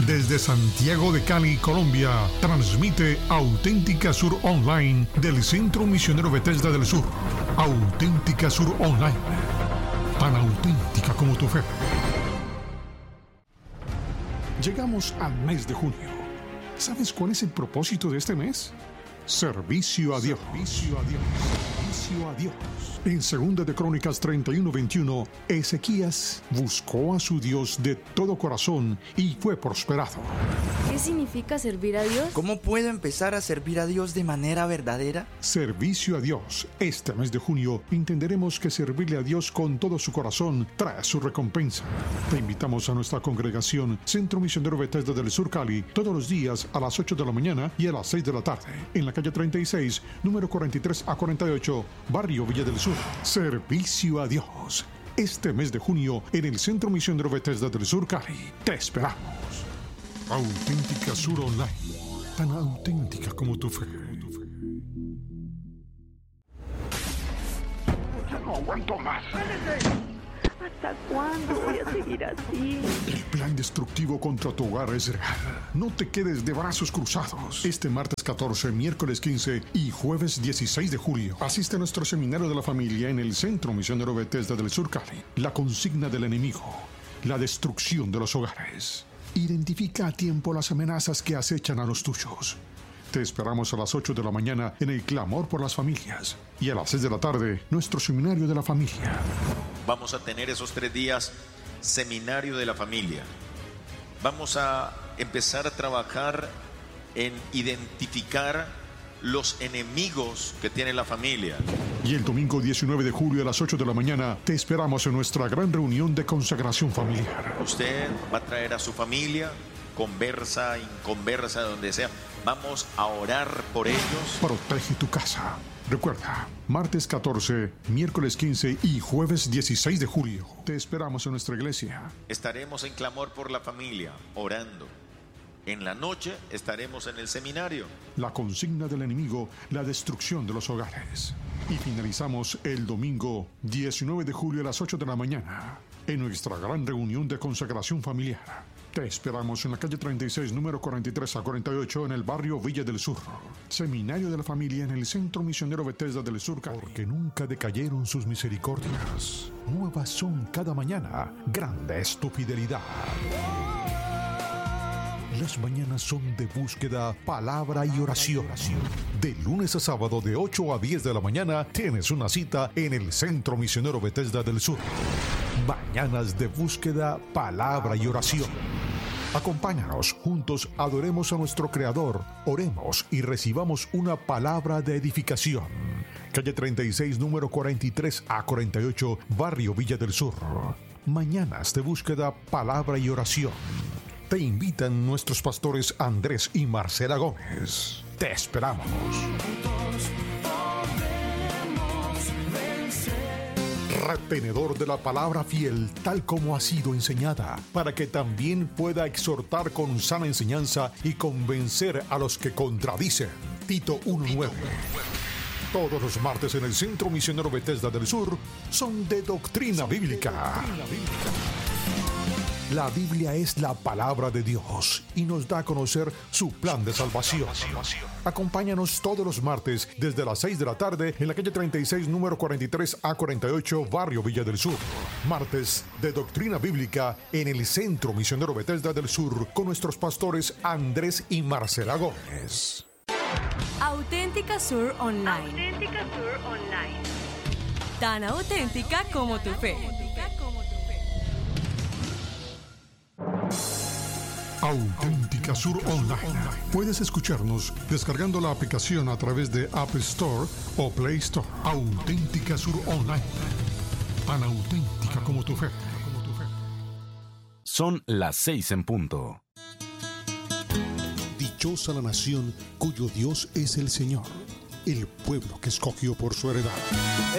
Desde Santiago de Cali, Colombia, transmite Auténtica Sur Online del Centro Misionero Bethesda del Sur. Auténtica Sur Online, tan auténtica como tu fe. Llegamos al mes de junio. ¿Sabes cuál es el propósito de este mes? Servicio a Dios. Servicio a Dios. Servicio a Dios. En 2 de Crónicas 31:21, Ezequías buscó a su Dios de todo corazón y fue prosperado. ¿Qué significa servir a Dios? ¿Cómo puedo empezar a servir a Dios de manera verdadera? Servicio a Dios. Este mes de junio entenderemos que servirle a Dios con todo su corazón trae su recompensa. Te invitamos a nuestra congregación Centro Misionero Bethesda del Sur Cali todos los días a las 8 de la mañana y a las 6 de la tarde en la calle 36, número 43 a 48, Barrio Villa del Sur. Servicio a Dios. Este mes de junio en el Centro Misionero Bethesda del Sur Cali. Te esperamos. Auténtica Sur Online, tan auténtica como tu fe. Ya no aguanto más. ¿Hasta cuándo voy a seguir así? El plan destructivo contra tu hogar es real. No te quedes de brazos cruzados. Este martes 14, miércoles 15 y jueves 16 de julio, asiste a nuestro seminario de la familia en el Centro Misionero Bethesda del Sur Cali. La consigna del enemigo, la destrucción de los hogares. Identifica a tiempo las amenazas que acechan a los tuyos. Te esperamos a las 8 de la mañana en el Clamor por las Familias y a las 6 de la tarde, nuestro seminario de la familia. Vamos a tener esos 3 días seminario de la familia. Vamos a empezar a trabajar en identificar los enemigos que tiene la familia. Y el domingo 19 de julio a las 8 de la mañana te esperamos en nuestra gran reunión de consagración familiar. Usted va a traer a su familia, conversa, inconversa, donde sea. Vamos a orar por ellos. Protege tu casa. Recuerda, martes 14, miércoles 15 y jueves 16 de julio. Te esperamos en nuestra iglesia. Estaremos en clamor por la familia, orando. En la noche estaremos en el seminario. La consigna del enemigo, la destrucción de los hogares. Y finalizamos el domingo 19 de julio a las 8 de la mañana en nuestra gran reunión de consagración familiar. Te esperamos en la calle 36, número 43 a 48, en el barrio Villa del Sur. Seminario de la familia en el Centro Misionero Bethesda del Sur Cali. Porque nunca decayeron sus misericordias. Nuevas son cada mañana. Grande es tu fidelidad. Las mañanas son de búsqueda, palabra y oración. De lunes a sábado de 8 a 10 de la mañana tienes una cita en el Centro Misionero Bethesda del Sur. Mañanas de búsqueda, palabra y oración. Acompáñanos, juntos adoremos a nuestro Creador, oremos y recibamos una palabra de edificación. Calle 36, número 43 a 48, Barrio Villa del Sur. Mañanas de búsqueda, palabra y oración. Te invitan nuestros pastores Andrés y Marcela Gómez. Te esperamos. Retenedor de la palabra fiel, tal como ha sido enseñada, para que también pueda exhortar con sana enseñanza y convencer a los que contradicen. Tito 1:9. Todos los martes en el Centro Misionero Bethesda del Sur son de doctrina bíblica. La Biblia es la palabra de Dios y nos da a conocer su plan de salvación. Acompáñanos todos los martes desde las 6 de la tarde en la calle 36, número 43 a 48, Barrio Villa del Sur. Martes de Doctrina Bíblica en el Centro Misionero Bethesda del Sur con nuestros pastores Andrés y Marcela Gómez. Auténtica Sur Online. Auténtica Sur Online. Tan auténtica como tu fe. Auténtica Sur Online. Puedes escucharnos descargando la aplicación a través de App Store o Play Store. Auténtica Sur Online. Tan auténtica como tu fe. Son las 6 en punto. Dichosa la nación cuyo Dios es el Señor, el pueblo que escogió por su heredad.